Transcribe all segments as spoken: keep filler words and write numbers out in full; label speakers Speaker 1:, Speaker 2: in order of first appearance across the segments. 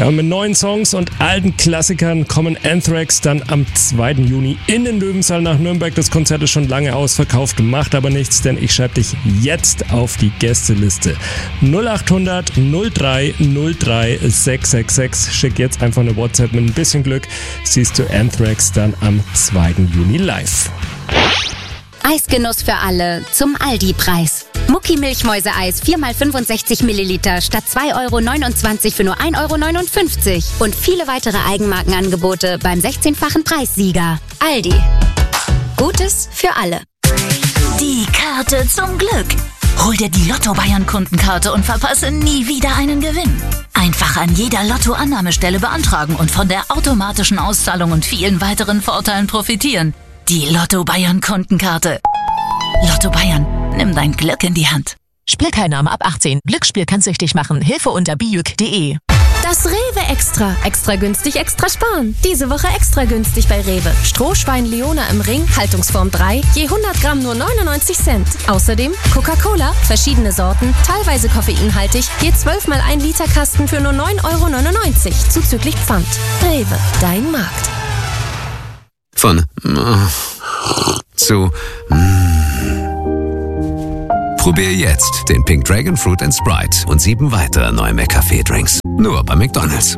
Speaker 1: Ja, und mit neuen Songs und alten Klassikern kommen Anthrax dann am zweiten Juni in den Löwensaal nach Nürnberg. Das Konzert ist schon lange ausverkauft, macht aber nichts, denn ich schreibe dich jetzt auf die Gästeliste. null acht hundert null drei null drei sechs sechs sechs. Schick jetzt einfach eine WhatsApp. Mit ein bisschen Glück siehst du Anthrax dann am zweiten Juni live.
Speaker 2: Eisgenuss für alle zum Aldi-Preis. Mucki Milchmäuseeis vier mal fünfundsechzig Milliliter statt zwei Euro neunundzwanzig für nur ein Euro neunundfünfzig. Und viele weitere Eigenmarkenangebote beim sechzehnfachen Preissieger. Aldi. Gutes für alle.
Speaker 3: Die Karte zum Glück. Hol dir die Lotto-Bayern-Kundenkarte und verpasse nie wieder einen Gewinn. Einfach an jeder Lotto-Annahmestelle beantragen und von der automatischen Auszahlung und vielen weiteren Vorteilen profitieren. Die Lotto-Bayern-Kundenkarte. Lotto Bayern, nimm dein Glück in die Hand.
Speaker 4: Spielteilnahme ab achtzehn. Glücksspiel kann süchtig machen. Hilfe unter bijuk punkt de.
Speaker 5: Das Rewe Extra. Extra günstig, extra sparen. Diese Woche extra günstig bei Rewe. Strohschwein Leona im Ring, Haltungsform drei, je hundert Gramm nur neunundneunzig Cent. Außerdem Coca-Cola, verschiedene Sorten, teilweise koffeinhaltig, je zwölf mal ein Liter Kasten für nur neun Euro neunundneunzig, zuzüglich Pfand. Rewe, dein Markt.
Speaker 6: Von äh, zu mm. Probier jetzt den Pink Dragon Fruit and Sprite und sieben weitere neue McCafé-Drinks. Nur bei McDonald's.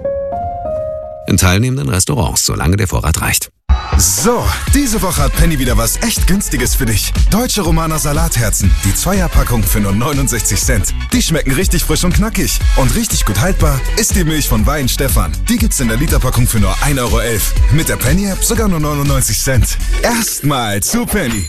Speaker 6: In teilnehmenden Restaurants, solange der Vorrat reicht.
Speaker 7: So, diese Woche hat Penny wieder was echt Günstiges für dich. Deutsche Romaner Salatherzen, die Zweierpackung für nur neunundsechzig Cent. Die schmecken richtig frisch und knackig. Und richtig gut haltbar ist die Milch von Wein Stefan. Die gibt's in der Literpackung für nur ein Euro elf. Mit der Penny-App sogar nur neunundneunzig Cent. Erstmal zu Penny.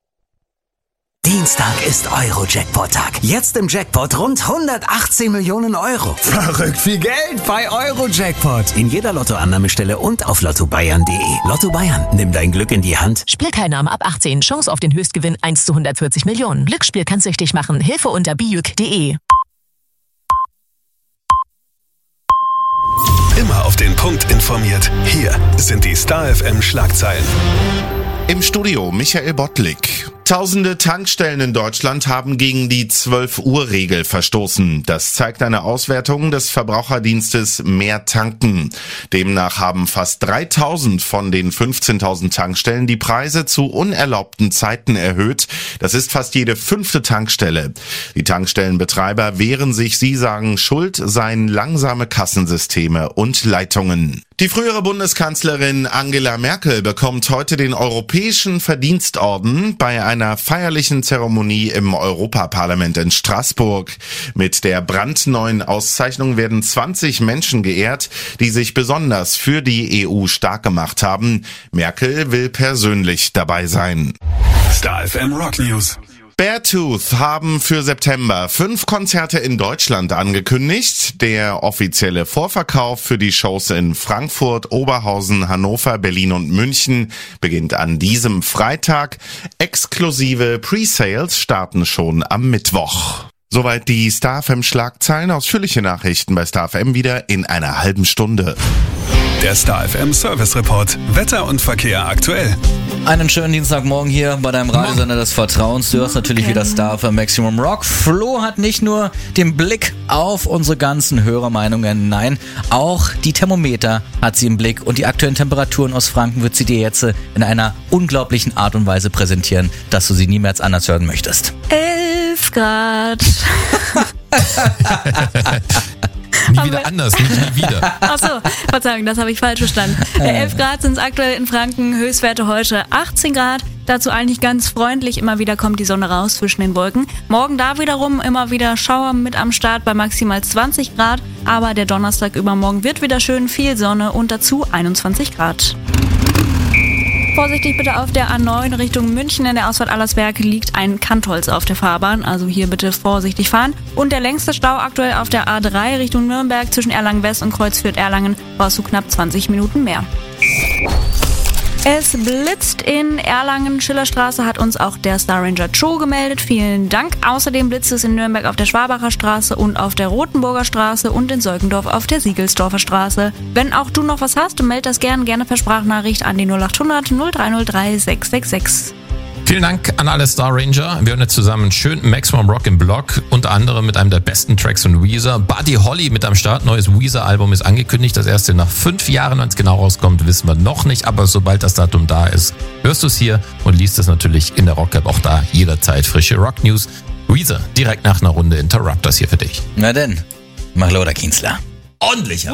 Speaker 8: Dienstag ist Euro-Jackpot-Tag. Jetzt im Jackpot rund hundertachtzehn Millionen Euro.
Speaker 7: Verrückt viel Geld
Speaker 8: Bei Euro-Jackpot. In jeder Lottoannahmestelle und auf lotto bayern punkt de. Lotto Bayern, nimm dein Glück in die Hand.
Speaker 4: Spielteilnahme ab achtzehn. Chance auf den Höchstgewinn eins zu hundertvierzig Millionen. Glücksspiel kann süchtig machen. Hilfe unter bijuk punkt de.
Speaker 9: Immer auf den Punkt informiert. Hier sind die Star F M Schlagzeilen.
Speaker 10: Im Studio Michael Bottlik. Tausende Tankstellen in Deutschland haben gegen die zwölf-Uhr-Regel verstoßen. Das zeigt eine Auswertung des Verbraucherdienstes Mehr Tanken. Demnach haben fast dreitausend von den fünfzehntausend Tankstellen die Preise zu unerlaubten Zeiten erhöht. Das ist fast jede fünfte Tankstelle. Die Tankstellenbetreiber wehren sich, sie sagen, schuld seien langsame Kassensysteme und Leitungen. Die frühere Bundeskanzlerin Angela Merkel bekommt heute den Europäischen Verdienstorden bei einer feierlichen Zeremonie im Europaparlament in Straßburg. Mit der brandneuen Auszeichnung werden zwanzig Menschen geehrt, die sich besonders für die E U stark gemacht haben. Merkel will persönlich dabei sein.
Speaker 9: Star F M Rock News.
Speaker 10: Beartooth haben für September fünf Konzerte in Deutschland angekündigt. Der offizielle Vorverkauf für die Shows in Frankfurt, Oberhausen, Hannover, Berlin und München beginnt an diesem Freitag. Exklusive Pre-Sales starten schon am Mittwoch. Soweit die Star F M Schlagzeilen. Ausführliche Nachrichten bei Star F M wieder in einer halben Stunde.
Speaker 9: Der Star F M Service Report. Wetter und Verkehr aktuell.
Speaker 11: Einen schönen Dienstagmorgen hier bei deinem Radiosender des Vertrauens. Du hörst natürlich wieder Star F M Maximum Rock. Flo hat nicht nur den Blick auf unsere ganzen Hörermeinungen, nein, auch die Thermometer hat sie im Blick und die aktuellen Temperaturen aus Franken wird sie dir jetzt in einer unglaublichen Art und Weise präsentieren, dass du sie niemals anders hören möchtest.
Speaker 5: elf Grad.
Speaker 12: Nie wieder anders, nicht nie wieder.
Speaker 5: Achso, Verzeihung, das habe ich falsch verstanden. elf Grad sind es aktuell in Franken, Höchstwerte heute achtzehn Grad. Dazu eigentlich ganz freundlich, immer wieder kommt die Sonne raus zwischen den Wolken. Morgen da wiederum immer wieder Schauer mit am Start bei maximal zwanzig Grad. Aber der Donnerstag übermorgen wird wieder schön viel Sonne und dazu einundzwanzig Grad. Vorsichtig bitte auf der A neun Richtung München. In der Ausfahrt Allersberg liegt ein Kantholz auf der Fahrbahn, also hier bitte vorsichtig fahren. Und der längste Stau aktuell auf der A drei Richtung Nürnberg zwischen Erlangen West und Kreuzfürth-Erlangen brauchst du knapp zwanzig Minuten mehr. Es blitzt in Erlangen, Schillerstraße, hat uns auch der Star Ranger Joe gemeldet. Vielen Dank. Außerdem blitzt es in Nürnberg auf der Schwabacher Straße und auf der Rotenburger Straße und in Seukendorf auf der Siegelsdorfer Straße. Wenn auch du noch was hast, meld das gern, gerne per Sprachnachricht an die null acht hundert null drei null drei sechs sechs sechs.
Speaker 12: Vielen Dank an alle Star Ranger. Wir hören jetzt zusammen schön Maximum Rock im Block, unter anderem mit einem der besten Tracks von Weezer. Buddy Holly mit am Start, neues Weezer-Album ist angekündigt. Das erste nach fünf Jahren, wenn es genau rauskommt, wissen wir noch nicht. Aber sobald das Datum da ist, hörst du es hier und liest es natürlich in der Rock-App. Auch da jederzeit frische Rock-News. Weezer, direkt nach einer Runde Interrupters hier für dich.
Speaker 11: Na denn, mach Loder, Kienzler.
Speaker 12: Ordentlicher.